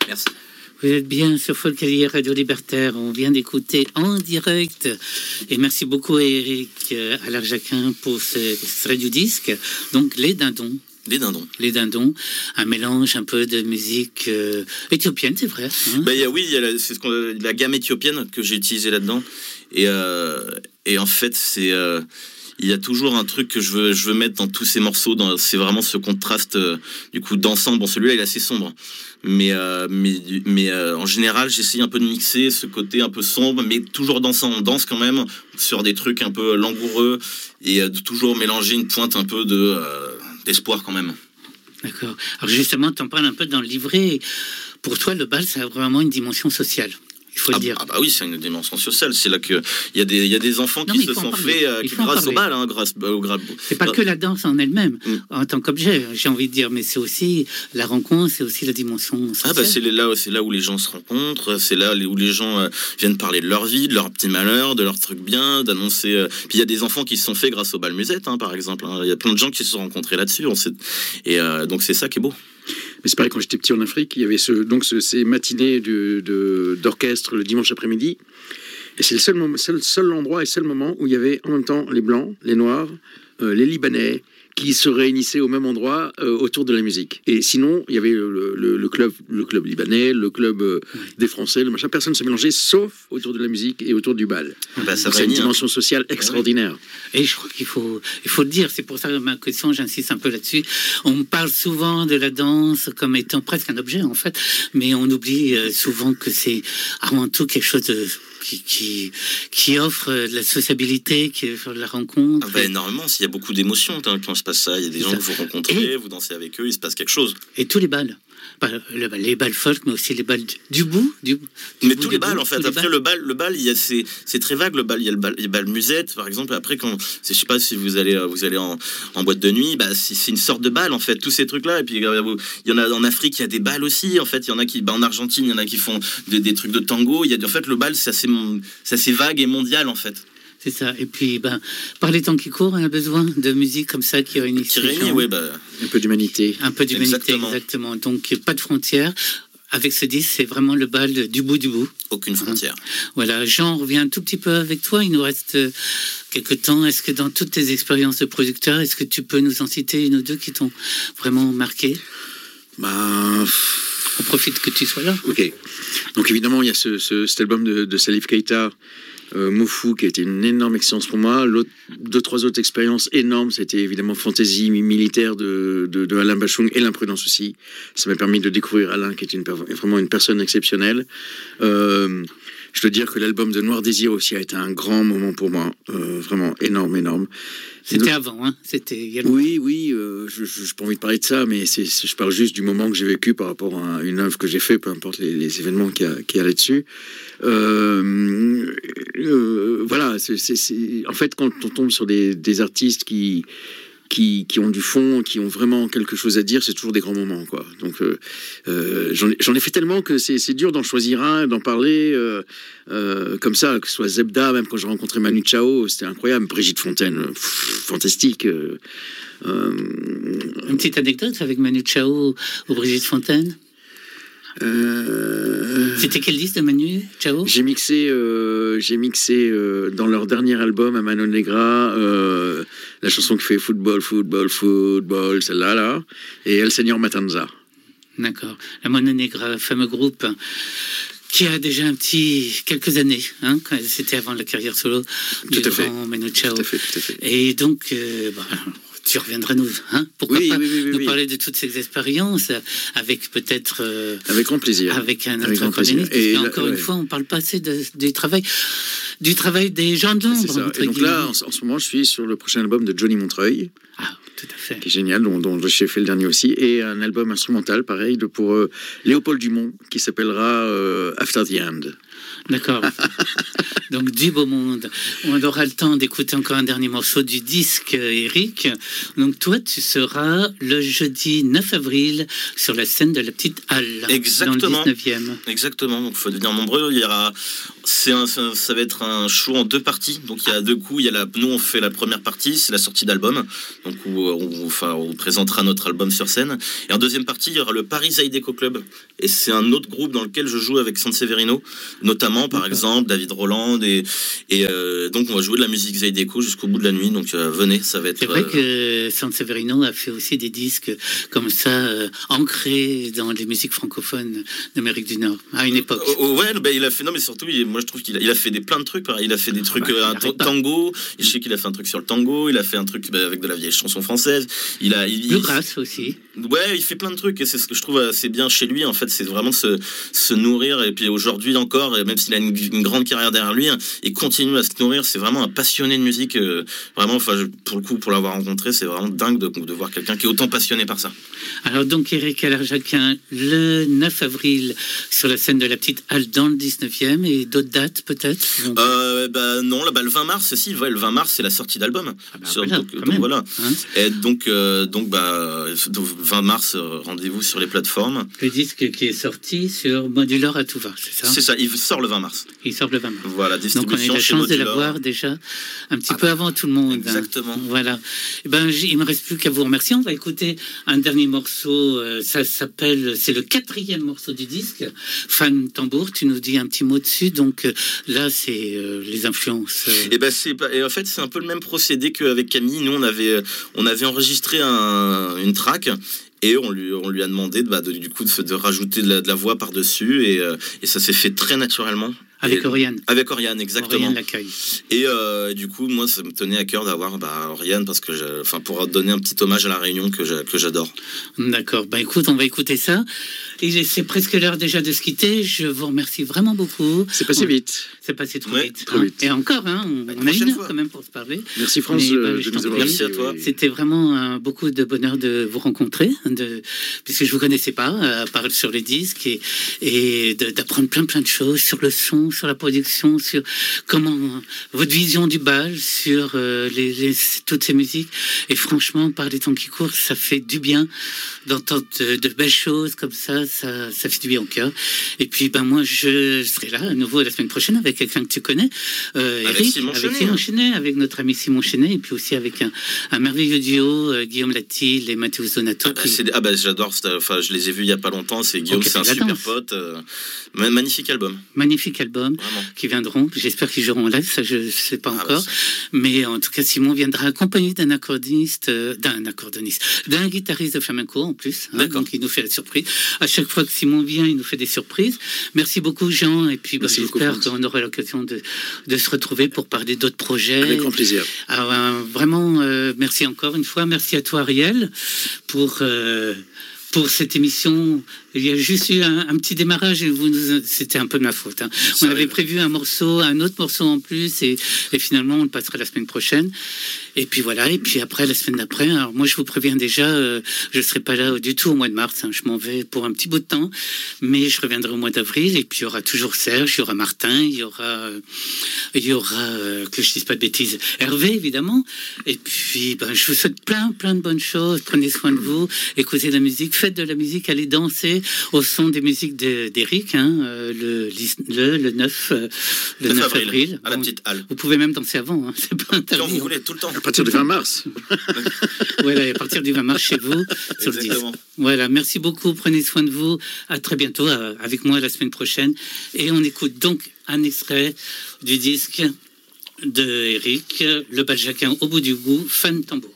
Merci. Vous êtes bien sur Folkalier Radio Libertaire. On vient d'écouter en direct. Et merci beaucoup à Eric Alarjaquin pour cet extrait du disque. Donc, Les Dindons. Les Dindons. Les Dindons, un mélange un peu de musique éthiopienne, c'est vrai. Hein, oui, il y a la gamme éthiopienne que j'ai utilisée là-dedans. Et en fait, il y a toujours un truc que je veux mettre dans tous ces morceaux. C'est vraiment ce contraste du coup dansant. Bon, celui-là, il est assez sombre. Mais en général, j'essaye un peu de mixer ce côté un peu sombre, mais toujours dansant. On danse quand même sur des trucs un peu langoureux et de toujours mélanger une pointe un peu d'espoir quand même. D'accord. Alors justement, tu en parles un peu dans le livret. Pour toi, le bal, ça a vraiment une dimension sociale. Il faut le dire. Ah bah oui, c'est une dimension sociale. C'est là qu'il y a des enfants qui se sont faits grâce au bal, grâce au grab. C'est pas que la danse en elle-même, en tant qu'objet, j'ai envie de dire, mais c'est aussi la rencontre, c'est aussi la dimension sociale. Ah bah c'est là où les gens se rencontrent, c'est là où les gens viennent parler de leur vie, de leurs petits malheurs, de leurs trucs bien, d'annoncer. Puis il y a des enfants qui se sont faits grâce au bal musette, par exemple. Il y a plein de gens qui se sont rencontrés là-dessus. Donc c'est ça qui est beau. Mais c'est pareil, quand j'étais petit en Afrique, il y avait ces matinées d'orchestre le dimanche après-midi. Et c'est le seul endroit et seul moment où il y avait en même temps les Blancs, les Noirs, les Libanais, qui se réunissaient au même endroit autour de la musique. Et sinon, il y avait le club libanais, le club des Français, le machin. Personne ne se mélangeait, sauf autour de la musique et autour du bal. C'est une dimension sociale extraordinaire. Et je crois qu'il faut le dire. C'est pour ça que ma question, j'insiste un peu là-dessus. On parle souvent de la danse comme étant presque un objet, en fait. Mais on oublie souvent que c'est avant tout quelque chose qui offre de la sociabilité, qui offre de la rencontre. Énormément, il y a beaucoup d'émotions quand se passe ça. Il y a des gens que vous rencontrez, vous dansez avec eux, il se passe quelque chose. Et tous les bals. Les balles folk, mais aussi les balles du bout. Mais tous les balles, en fait. Après, le bal, c'est très vague, le bal. Il y a le bal musette, par exemple. Après, je sais pas si vous allez en boîte de nuit, c'est une sorte de bal, en fait, tous ces trucs-là. Et puis, il y en a en Afrique, il y a des balles aussi. En fait, il y en a qui, en Argentine, il y en a qui font des trucs de tango. En fait, le bal, c'est assez vague et mondial, en fait. C'est ça. Et puis, par les temps qui courent, on a besoin de musique comme ça qui réunit. Un peu d'humanité. Un peu d'humanité, exactement. Donc, pas de frontières. Avec ce disque, c'est vraiment le bal du bout du bout. Aucune frontière. Voilà. Jean, on revient un tout petit peu avec toi. Il nous reste quelques temps. Est-ce que dans toutes tes expériences de producteur, est-ce que tu peux nous en citer une ou deux qui t'ont vraiment marqué ? On profite que tu sois là. Ok. Donc, évidemment, il y a cet album de Salif Keita, Mofou, qui a été une énorme expérience pour moi. Deux, trois autres expériences énormes, c'était évidemment Fantaisie militaire de Alain Bachung et L'Imprudence aussi. Ça m'a permis de découvrir Alain, qui est vraiment une personne exceptionnelle. Je dois dire que l'album de Noir Désir aussi a été un grand moment pour moi. Vraiment énorme. C'était avant, hein. C'était. Oui. Je n'ai pas envie de parler de ça, mais je parle juste du moment que j'ai vécu par rapport à une œuvre que j'ai fait, peu importe les événements qu'il y a là-dessus. Voilà. En fait, quand on tombe sur des artistes qui ont du fond, qui ont vraiment quelque chose à dire, c'est toujours des grands moments, quoi. Donc, j'en ai fait tellement que c'est dur d'en choisir un, d'en parler comme ça, que ce soit Zebda, même quand j'ai rencontré Manu Chao, c'était incroyable. Brigitte Fontaine, fantastique. Une petite anecdote avec Manu Chao ou Brigitte Fontaine. C'était quel disque de Manu Chao ? J'ai mixé dans leur dernier album à Mano Negra la chanson qui fait football, celle-là là, et El Señor Matanza. D'accord. La Mano Negra, fameux groupe qui a déjà quelques années, hein, c'était avant la carrière solo du grand Manu Chao. Tout à fait. Et donc tu reviendras pourquoi pas nous parler de toutes ces expériences avec peut-être avec grand plaisir, avec un autre communiste. Et encore une fois, on parle pas assez du travail des gens de l'ombre. Et donc là, en ce moment, je suis sur le prochain album de Johnny Montreuil. Tout à fait. Qui est génial, dont j'ai fait le dernier aussi, et un album instrumental pareil pour Léopold Dumont qui s'appellera After the End. D'accord. Donc du beau monde. On aura le temps d'écouter encore un dernier morceau du disque, Eric. Donc toi, tu seras le jeudi 9 avril sur la scène de la Petite Halle. Exactement. Dans le 19e. Exactement. Donc il faut devenir nombreux. Ça va être un show en deux parties. Donc il y a deux coups. Nous on fait la première partie, c'est la sortie d'album. Donc où on présentera notre album sur scène. Et en deuxième partie, il y aura le Paris Zydeco Club. Et c'est un autre groupe dans lequel je joue avec Sanseverino, notamment, par exemple, David Roland. Donc, on va jouer de la musique Zydeco jusqu'au bout de la nuit. Donc, venez, ça va être... C'est vrai que Sanseverino a fait aussi des disques comme ça, ancrés dans les musiques francophones d'Amérique du Nord, à une époque. Ouais, il a fait... Non, mais surtout, moi, je trouve qu'il a fait plein de trucs. Il a fait des trucs, tango. Je sais qu'il a fait un truc sur le tango. Il a fait un truc avec de la vieille chanson française. Bluegrass aussi. Ouais, il fait plein de trucs. Et c'est ce que je trouve assez bien chez lui. En fait, c'est vraiment se nourrir. Et puis aujourd'hui encore, même s'il a une grande carrière derrière lui, il continue à se nourrir. C'est vraiment un passionné de musique. Vraiment, pour le coup, pour l'avoir rencontré, c'est vraiment dingue de voir quelqu'un qui est autant passionné par ça. Alors donc, Éric Alarjaquin, le 9 avril, sur la scène de la Petite Halle dans le 19e, et d'autres dates peut-être Non, le 20 mars, le 20 mars, c'est la sortie d'album. Donc voilà. Hein, et donc 20 mars, rendez-vous sur les plateformes. le disque qui est sorti sur Modular à tout va, c'est ça? C'est ça, il sort le 20 mars. Il sort le 20 mars. Voilà, Donc on a eu distribution la chez chance de Modular. l'avoir déjà un petit peu avant tout le monde. Exactement. Voilà. Et il me reste plus qu'à vous remercier. On va écouter un dernier morceau. Ça s'appelle, c'est le 4e morceau du disque. Fan Tambour. Tu nous dis un petit mot dessus. Donc là, c'est les influences. Et en fait, c'est un peu le même procédé qu'avec Camille. Nous, on avait enregistré une track. Et on lui a demandé de rajouter de la voix par-dessus. Et ça s'est fait très naturellement. Avec Oriane. Avec Oriane, exactement. Oriane l'accueil. Et du coup, moi, ça me tenait à cœur d'avoir Oriane parce que, pour donner un petit hommage à la Réunion que j'adore. D'accord. Écoute, on va écouter ça. Et c'est presque l'heure déjà de se quitter. Je vous remercie vraiment beaucoup. C'est passé vite. C'est passé trop Ouais, vite. trop vite. Et encore, on a prochaine une heure fois. quand même pour se parler. Merci France Mais, de je nous t'en avoir prie. Merci à toi. C'était vraiment beaucoup de bonheur de vous rencontrer, puisque je vous connaissais pas, à part sur les disques, et d'apprendre plein de choses sur le son, sur la production, sur comment votre vision du bal, sur toutes ces musiques. Et franchement, par les temps qui courent, ça fait du bien d'entendre de belles choses comme ça fait du bien au cœur. Et puis moi, je serai là à nouveau la semaine prochaine avec quelqu'un que tu connais, Eric, Simon Chenet, avec notre ami Simon Chenet, et puis aussi avec un merveilleux duo, Guillaume Latil et Mathéo Donato. J'adore. Je les ai vus il y a pas longtemps. C'est Guillaume, c'est un super pote. Magnifique album. Magnifique album. Vraiment. Qui viendront. J'espère qu'ils joueront en live, ça je ne sais pas encore. Ça. Mais en tout cas, Simon viendra accompagné d'un accordéoniste, d'un guitariste de flamenco en plus. Donc il nous fait la surprise. À chaque fois que Simon vient, il nous fait des surprises. Merci beaucoup Jean. Et puis j'espère qu'on aura l'occasion de se retrouver pour parler d'autres projets. Avec grand plaisir. Alors, vraiment, merci encore une fois. Merci à toi Ariel pour cette émission. Il y a juste eu un petit démarrage et c'était un peu de ma faute. On avait prévu un autre morceau en plus et finalement on le passera la semaine prochaine. Et puis voilà, et puis après, la semaine d'après, alors moi je vous préviens déjà, je ne serai pas là du tout au mois de mars, je m'en vais pour un petit bout de temps, mais je reviendrai au mois d'avril, et puis il y aura toujours Serge, il y aura Martin, il y aura que je dise pas de bêtises, Hervé évidemment, et puis je vous souhaite plein de bonnes choses, prenez soin de vous, écoutez de la musique, faites de la musique, allez danser au son des musiques d'Éric, le 9 avril. À la Petite Halle. Vous pouvez même danser avant, c'est pas interdit. Quand vous voulez, tout le temps. À partir du 20 mars. Voilà, à partir du 20 mars chez vous, sur le 10. Voilà, merci beaucoup, prenez soin de vous. À très bientôt, avec moi la semaine prochaine. Et on écoute donc un extrait du disque de Éric, Le Baljaquin au bout du goût, Fan Tambour.